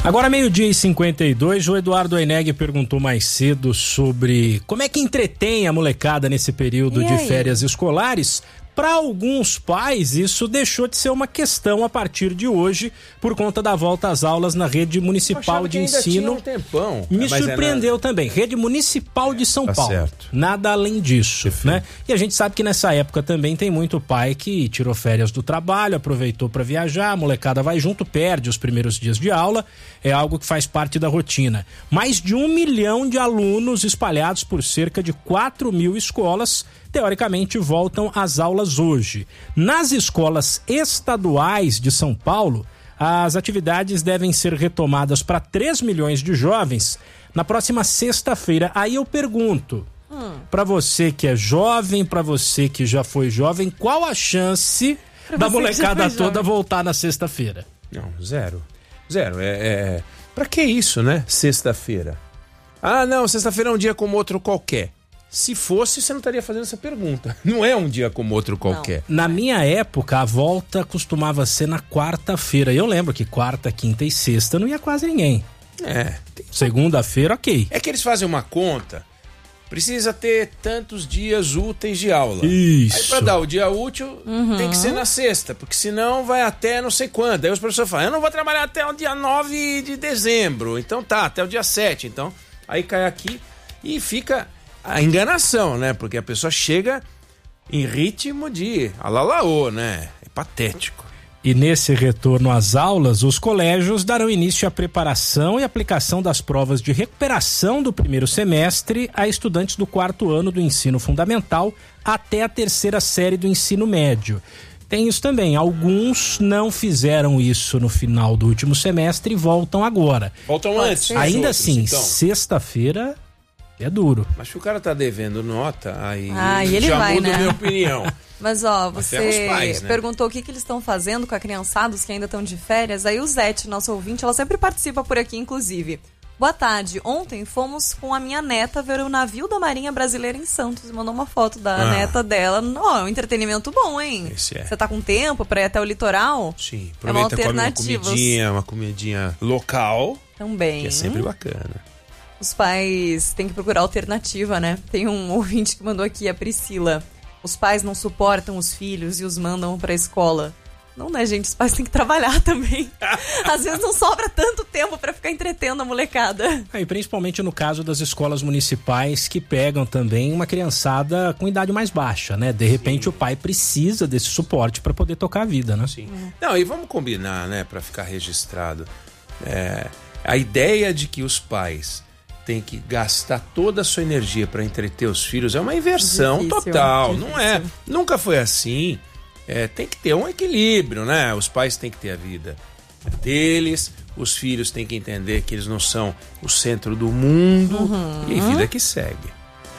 Agora 12h52, o Eduardo Eneg perguntou mais cedo sobre como é que entretém a molecada nesse período de férias escolares. Para alguns pais, isso deixou de ser uma questão a partir de hoje, por conta da volta às aulas na rede municipal de ensino. Ainda tinha um tempão. Me surpreendeu também. Rede Municipal de São Paulo. Certo. Nada além disso, né? E a gente sabe que nessa época também tem muito pai que tirou férias do trabalho, aproveitou para viajar, a molecada vai junto, perde os primeiros dias de aula, é algo que faz parte da rotina. Mais de 1 milhão de alunos espalhados por cerca de 4.000 escolas teoricamente voltam às aulas hoje. Nas escolas estaduais de São Paulo, as atividades devem ser retomadas para 3 milhões de jovens na próxima sexta-feira. Aí eu pergunto, para você que é jovem, para você que já foi jovem, qual a chance da molecada toda voltar na sexta-feira? Não, zero. Pra que isso, né? Sexta-feira. Ah, não, sexta-feira é um dia como outro qualquer. Se fosse, você não estaria fazendo essa pergunta. Não é um dia como outro qualquer. Não. Na minha época, a volta costumava ser na quarta-feira. Eu lembro que quarta, quinta e sexta não ia quase ninguém. Segunda-feira, ok. É que eles fazem uma conta. Precisa ter tantos dias úteis de aula. Isso. Aí pra dar o dia útil, tem que ser na sexta, porque senão vai até não sei quando. Aí os professores falam, eu não vou trabalhar até o dia 9 de dezembro. Então tá, até o dia 7. Então, aí cai aqui e fica a enganação, né? Porque a pessoa chega em ritmo de alalaô, né? É patético. E nesse retorno às aulas, os colégios darão início à preparação e aplicação das provas de recuperação do primeiro semestre a estudantes do 4º ano do ensino fundamental até a 3ª série do ensino médio. Tem isso também, alguns não fizeram isso no final do último semestre e voltam agora. Voltam antes. Ainda outros, assim, então. Sexta-feira é duro. Mas se o cara tá devendo nota, aí ele já vai, muda né? a minha opinião. Mas você pais, né? perguntou o que eles estão fazendo com a criançados que ainda estão de férias. Aí o Zete, nosso ouvinte, ela sempre participa por aqui, inclusive. Boa tarde. Ontem fomos com a minha neta ver o navio da Marinha Brasileira em Santos. Mandou uma foto da neta dela. É um entretenimento bom, hein? Esse é. Você tá com tempo pra ir até o litoral? Sim, É uma aproveita, come alternativa. uma comidinha local, Também. que é sempre bacana. Os pais têm que procurar alternativa, né? Tem um ouvinte que mandou aqui, a Priscila. Os pais não suportam os filhos e os mandam pra escola. Não, né, gente? Os pais têm que trabalhar também. Às vezes não sobra tanto tempo pra ficar entretendo a molecada. E principalmente no caso das escolas municipais que pegam também uma criançada com idade mais baixa, né? De repente o pai precisa desse suporte pra poder tocar a vida, né? Sim. Não, e vamos combinar, né, pra ficar registrado. A ideia de que os pais tem que gastar toda a sua energia para entreter os filhos é uma inversão total. Difícil. Não é, nunca foi assim. Tem que ter um equilíbrio, né? Os pais têm que ter a vida deles, os filhos têm que entender que eles não são o centro do mundo e a vida que segue.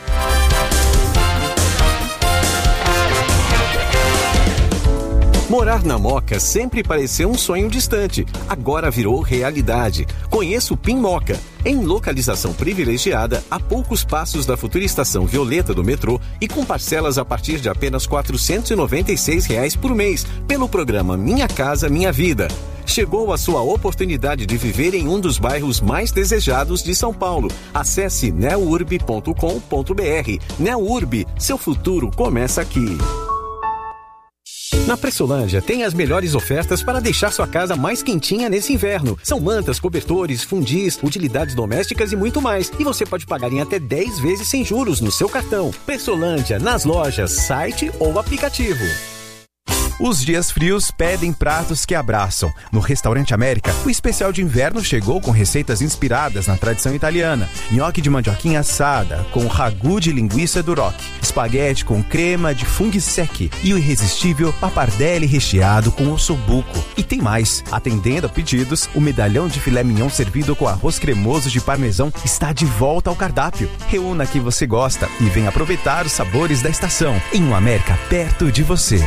Morar na Moca sempre pareceu um sonho distante, agora virou realidade. Conheça o PIN Moca, em localização privilegiada, a poucos passos da futura estação Violeta do metrô e com parcelas a partir de apenas R$ 496 por mês, pelo programa Minha Casa Minha Vida. Chegou a sua oportunidade de viver em um dos bairros mais desejados de São Paulo. Acesse neurb.com.br. Neurb, seu futuro começa aqui. Na Pressolândia tem as melhores ofertas para deixar sua casa mais quentinha nesse inverno. São mantas, cobertores, fundis, utilidades domésticas e muito mais. E você pode pagar em até 10 vezes sem juros no seu cartão. Pressolândia, nas lojas, site ou aplicativo. Os dias frios pedem pratos que abraçam. No Restaurante América, o especial de inverno chegou com receitas inspiradas na tradição italiana. Nhoque de mandioquinha assada, com ragu de linguiça duroc. Espaguete com crema de funghi secchi. E o irresistível pappardelle recheado com ossobuco. E tem mais. Atendendo a pedidos, o medalhão de filé mignon servido com arroz cremoso de parmesão está de volta ao cardápio. Reúna que você gosta e venha aproveitar os sabores da estação. Em um América perto de você.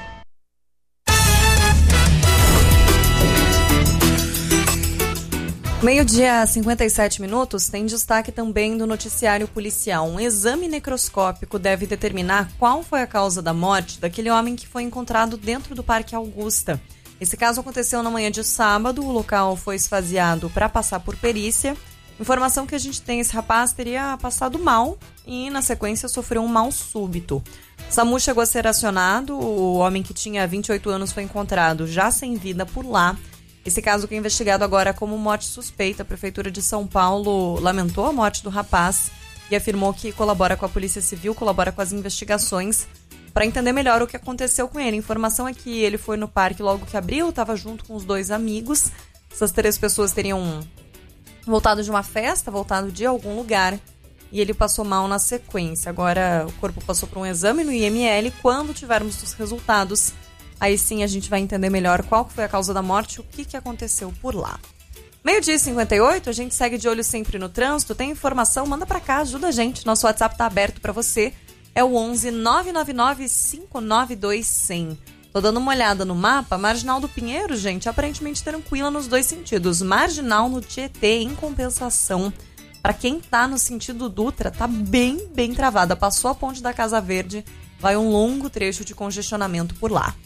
Meio-dia, 57 minutos, tem destaque também do noticiário policial. Um exame necroscópico deve determinar qual foi a causa da morte daquele homem que foi encontrado dentro do Parque Augusta. Esse caso aconteceu na manhã de sábado, o local foi esvaziado para passar por perícia. Informação que a gente tem, esse rapaz teria passado mal e na sequência sofreu um mal súbito. O SAMU chegou a ser acionado, o homem que tinha 28 anos foi encontrado já sem vida por lá. Esse caso que é investigado agora como morte suspeita. A Prefeitura de São Paulo lamentou a morte do rapaz e afirmou que colabora com a Polícia Civil, colabora com as investigações para entender melhor o que aconteceu com ele. A informação é que ele foi no parque logo que abriu, estava junto com os 2 amigos. Essas 3 pessoas teriam voltado de uma festa, voltado de algum lugar, e ele passou mal na sequência. Agora o corpo passou por um exame no IML. Quando tivermos os resultados, aí sim a gente vai entender melhor qual foi a causa da morte e o que aconteceu por lá. 12h58, a gente segue de olho sempre no trânsito. Tem informação, manda pra cá, ajuda a gente. Nosso WhatsApp tá aberto pra você. É o 11 999 592 100. Tô dando uma olhada no mapa. Marginal do Pinheiro, gente, aparentemente tranquila nos 2 sentidos. Marginal no Tietê, em compensação, pra quem tá no sentido Dutra, tá bem travada. Passou a ponte da Casa Verde, vai um longo trecho de congestionamento por lá.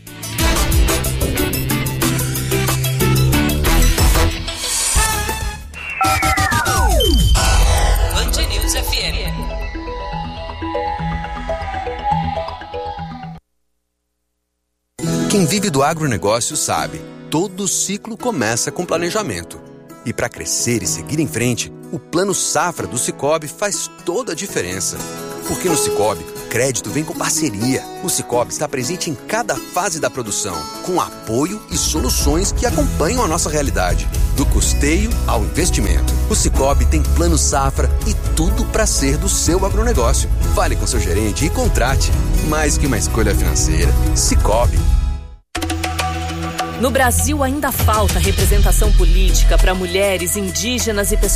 Quem vive do agronegócio sabe, todo ciclo começa com planejamento. E para crescer e seguir em frente, o Plano Safra do Sicoob faz toda a diferença. Porque no Sicoob, crédito vem com parceria. O Sicoob está presente em cada fase da produção, com apoio e soluções que acompanham a nossa realidade. Do custeio ao investimento. O Sicoob tem Plano Safra e tudo para ser do seu agronegócio. Fale com seu gerente e contrate. Mais que uma escolha financeira. Sicoob. No Brasil ainda falta representação política para mulheres, indígenas e pessoas